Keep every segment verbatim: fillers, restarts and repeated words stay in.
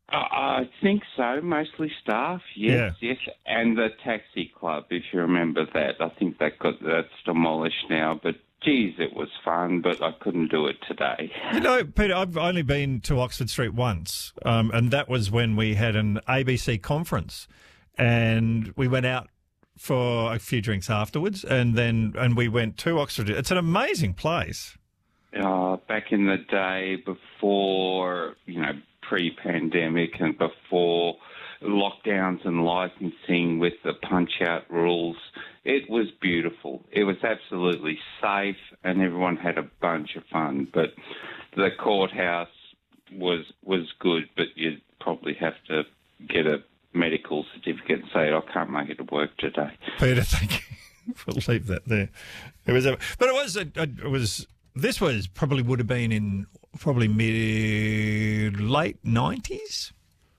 Uh, I think so, mostly staff, yes, Yeah. yes, and the taxi club, if you remember that. I think that got that's demolished now, but geez, it was fun, but I couldn't do it today. You know, Peter, I've only been to Oxford Street once, um, and that was when we had an A B C conference, and we went out for a few drinks afterwards, and then and we went to Oxford. It's an amazing place. Uh, back in the day, before, you know, pre-pandemic and before lockdowns and licensing with the punch-out rules, it was beautiful. It was absolutely safe and everyone had a bunch of fun. But the courthouse was was good, but you'd probably have to get a medical certificate and say, I can't make it to work today. Peter, thank you. We'll leave that there. It was, a, but it was, a, it was. This was probably would have been in probably mid late nineties.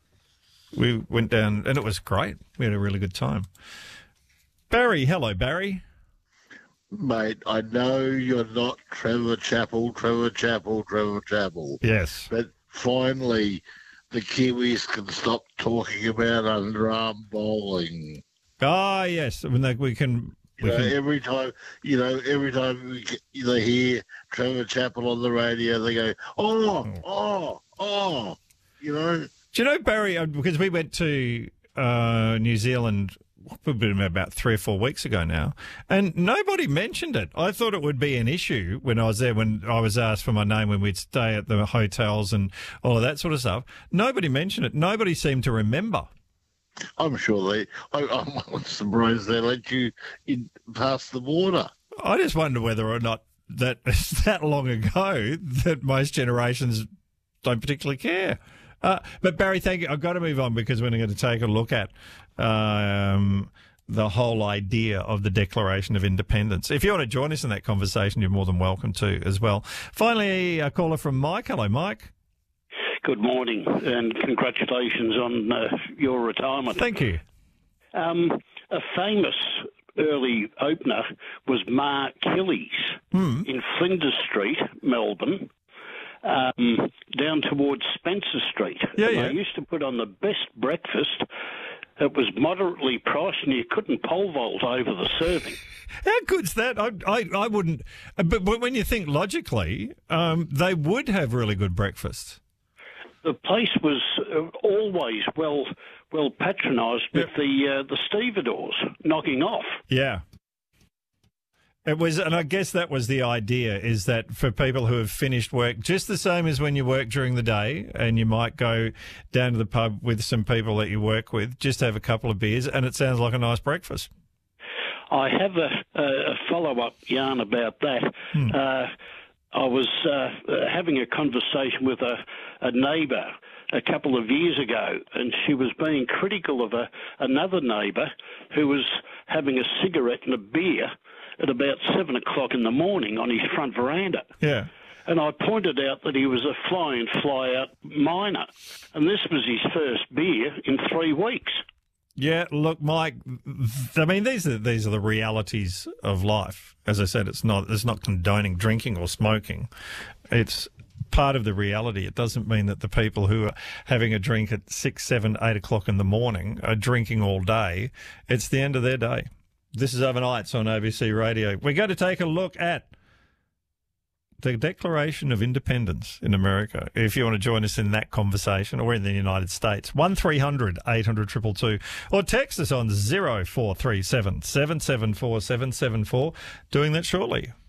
We went down and it was great. We had a really good time. Barry, hello, Barry. Mate, I know you're not Trevor Chappell, Trevor Chappell, Trevor Chappell. Yes. But finally, the Kiwis can stop talking about underarm bowling. Ah, yes. When they, we can... You know, every time, you know, every time we get, they hear Trevor Chappell on the radio, they go, oh, oh, oh, you know. Do you know, Barry, because we went to uh, New Zealand about three or four weeks ago now, and nobody mentioned it. I thought it would be an issue when I was there, when I was asked for my name, when we'd stay at the hotels and all of that sort of stuff. Nobody mentioned it. Nobody seemed to remember. I'm sure they, I, I'm surprised they let you in past the border. I just wonder whether or not that it's that long ago that most generations don't particularly care. Uh, but Barry, thank you. I've got to move on because we're going to take a look at um, the whole idea of the Declaration of Independence. If you want to join us in that conversation, you're more than welcome to as well. Finally, a caller from Mike. Hello, Mike. Good morning, and congratulations on uh, your retirement. Thank you. Um, a famous early opener was Mark Killy's mm. in Flinders Street, Melbourne, um, down towards Spencer Street. Yeah, and yeah. They used to put on the best breakfast. It was moderately priced, and you couldn't pole vault over the serving. How good's that? I, I, I wouldn't. But, but when you think logically, um, they would have really good breakfast. The place was uh, always well well patronised with Yep. the uh, the stevedores knocking off. Yeah. It was, and I guess that was the idea, is that for people who have finished work, just the same as when you work during the day and you might go down to the pub with some people that you work with, just have a couple of beers, and it sounds like a nice breakfast. I have a, a follow-up yarn about that. Hmm. Uh, I was uh, having a conversation with a, a neighbour a couple of years ago, and she was being critical of a, another neighbour who was having a cigarette and a beer at about seven o'clock in the morning on his front veranda. Yeah. And I pointed out that he was a fly-in, fly-out miner, and this was his first beer in three weeks. Yeah, look, Mike, I mean, these are these are the realities of life. As I said, it's not it's not condoning drinking or smoking. It's part of the reality. It doesn't mean that the people who are having a drink at six, seven, eight o'clock in the morning are drinking all day. It's the end of their day. This is Overnights on A B C Radio. We're going to take a look at the Declaration of Independence in America. If you want to join us in that conversation, or in the United States, one three hundred eight hundred two two two, or text us on zero four three seven seven seven four seven seven four. Doing that shortly.